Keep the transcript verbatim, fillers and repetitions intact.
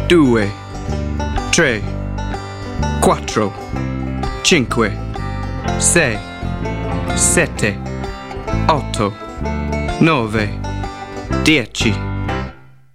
due, tre, quattro, cinque, sei, sette, otto, nove, dieci.